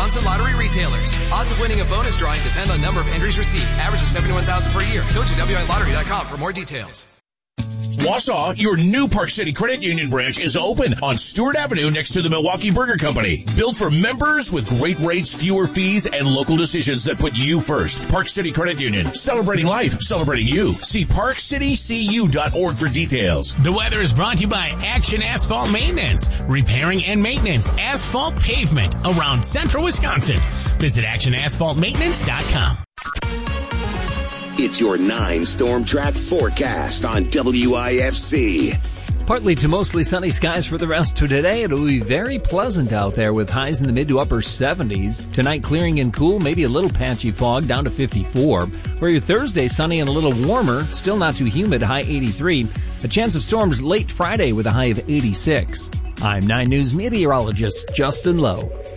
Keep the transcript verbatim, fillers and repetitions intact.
Wisconsin lottery retailers. Odds of winning a bonus drawing depend on number of entries received. Average is seventy-one thousand per year. Go to W I lottery dot com for more details. Wausau, your new Park City Credit Union branch is open on Stewart Avenue next to the Milwaukee Burger Company. Built for members with great rates, fewer fees, and local decisions that put you first. Park City Credit Union. Celebrating life. Celebrating you. See park city c u dot org for details. The weather is brought to you by Action Asphalt Maintenance. Repairing and maintenance asphalt pavement around central Wisconsin. Visit action asphalt maintenance dot com. It's your nine storm track forecast on W I F C. Partly to mostly sunny skies for the rest of today. It'll be very pleasant out there with highs in the mid to upper seventies. Tonight clearing and cool, maybe a little patchy fog down to fifty-four. For your Thursday, sunny and a little warmer, still not too humid, high eighty-three. A chance of storms late Friday with a high of eighty-six. I'm nine News meteorologist Justin Lowe.